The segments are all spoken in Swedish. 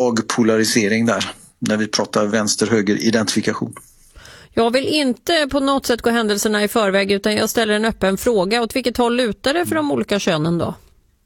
svag polarisering där när vi pratar vänster-höger-identifikation. Jag vill inte på något sätt gå händelserna i förväg, utan jag ställer en öppen fråga. Åt vilket håll lutar det för de olika könen då?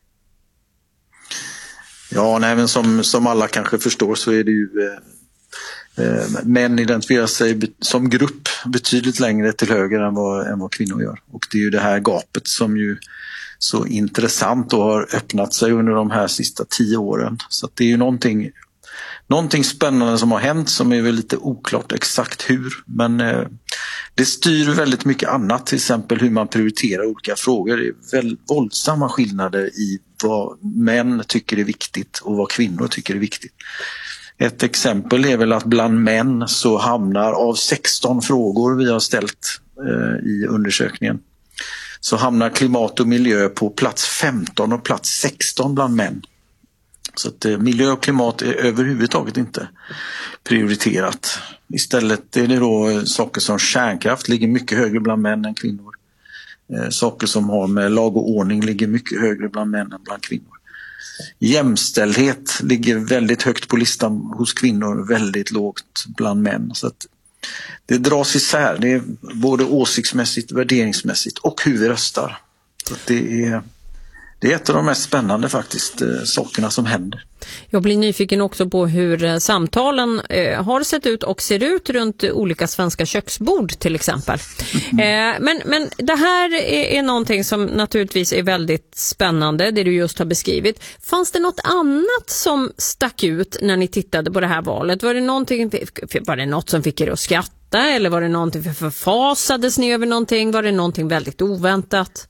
Ja, nej, men som alla kanske förstår så är det ju män identifierar sig som grupp betydligt längre till höger än vad kvinnor gör. Och det är ju det här gapet som ju så intressant och har öppnat sig under de här sista 10 åren. Så att det är ju någonting spännande som har hänt som är väl lite oklart exakt hur. Men det styr väldigt mycket annat, till exempel hur man prioriterar olika frågor. Det är väldigt våldsamma skillnader i vad män tycker är viktigt och vad kvinnor tycker är viktigt. Ett exempel är väl att bland män så hamnar av 16 frågor vi har ställt i undersökningen så hamnar klimat och miljö på plats 15 och plats 16 bland män. Så att miljö och klimat är överhuvudtaget inte prioriterat. Istället är det då saker som kärnkraft ligger mycket högre bland män än kvinnor. Saker som har med lag och ordning ligger mycket högre bland män än bland kvinnor. Jämställdhet ligger väldigt högt på listan hos kvinnor, väldigt lågt bland män. Så att det dras isär, det är både åsiktsmässigt, värderingsmässigt och hur vi röstar. Så att det är ett av de mest spännande faktiskt sakerna som händer. Jag blir nyfiken också på hur samtalen har sett ut och ser ut runt olika svenska köksbord till exempel. Men det här är någonting som naturligtvis är väldigt spännande, det du just har beskrivit. Fanns det något annat som stack ut när ni tittade på det här valet? Var det något som fick er att skratta, eller var det någonting förfasades ni över någonting? Var det någonting väldigt oväntat?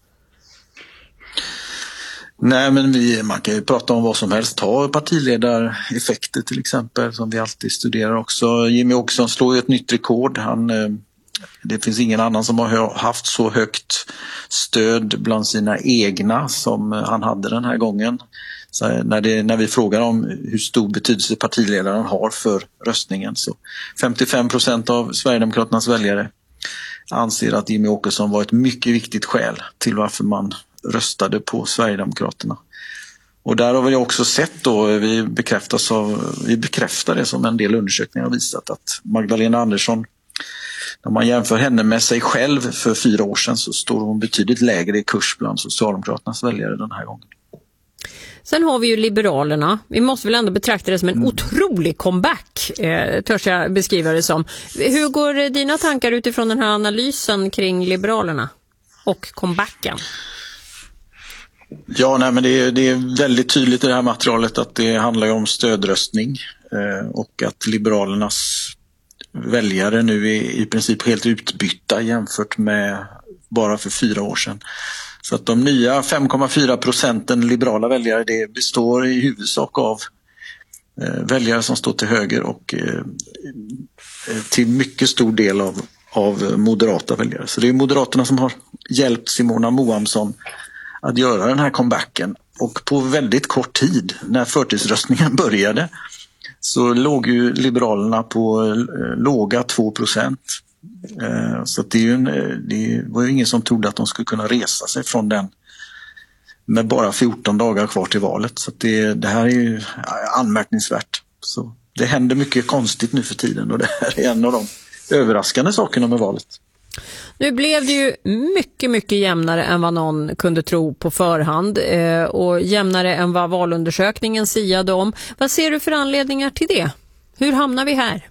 Nej, men man kan ju prata om vad som helst. Ta partiledareffekter till exempel, som vi alltid studerar också. Jimmie Åkesson slår ju ett nytt rekord. Det finns ingen annan som har haft så högt stöd bland sina egna som han hade den här gången. Så när vi frågar om hur stor betydelse partiledaren har för röstningen, så 55% av Sverigedemokraternas väljare anser att Jimmie Åkesson var ett mycket viktigt skäl till varför man röstade på Sverigedemokraterna. Och där har vi också sett då, vi bekräftar det som en del undersökningar har visat, att Magdalena Andersson, när man jämför henne med sig själv för 4 år sedan, så står hon betydligt lägre i kurs bland Socialdemokraternas väljare den här gången. Sen har vi ju Liberalerna. Vi måste väl ändå betrakta det som en otrolig comeback, törs jag beskriva det som. Hur går dina tankar utifrån den här analysen kring Liberalerna och comebacken? Ja, nej, men det är väldigt tydligt i det här materialet att det handlar om stödröstning och att Liberalernas väljare nu är i princip helt utbytta jämfört med bara för 4 år sedan. Så att de nya 5,4% liberala väljare, det består i huvudsak av väljare som står till höger och till mycket stor del av moderata väljare. Så det är Moderaterna som har hjälpt Simona Moamsson att göra den här comebacken. Och på väldigt kort tid, när förtidsröstningen började, så låg ju Liberalerna på låga 2%. Så att det var ju ingen som trodde att de skulle kunna resa sig från den med bara 14 dagar kvar till valet. Så att det här är ju anmärkningsvärt. Så det händer mycket konstigt nu för tiden, och det här är en av de överraskande sakerna med valet. Nu blev det ju mycket, mycket jämnare än vad någon kunde tro på förhand, och jämnare än vad valundersökningen siade om. Vad ser du för anledningar till det? Hur hamnar vi här?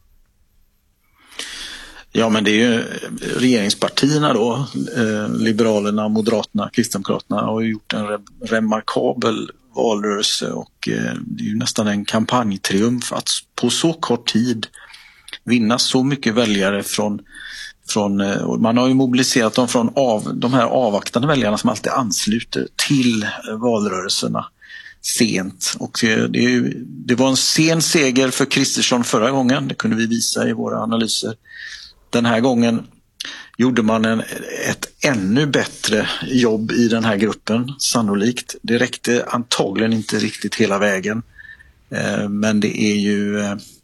Ja, men det är ju regeringspartierna då, Liberalerna, Moderaterna, Kristdemokraterna har gjort en remarkabel valrörelse, och det är ju nästan en kampanjtriumf att på så kort tid vinna så mycket väljare från man har ju mobiliserat dem från de här avvaktande väljarna som alltid ansluter till valrörelserna sent. Och det var en sen seger för Kristersson förra gången, det kunde vi visa i våra analyser. Den här gången gjorde man ett ännu bättre jobb i den här gruppen, sannolikt. Det räckte antagligen inte riktigt hela vägen, men det är ju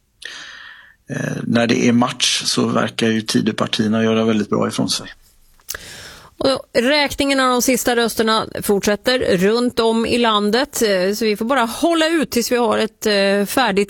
när det är match så verkar ju Tidöpartierna göra väldigt bra ifrån sig. Och räkningen av de sista rösterna fortsätter runt om i landet, så vi får bara hålla ut tills vi har ett färdigt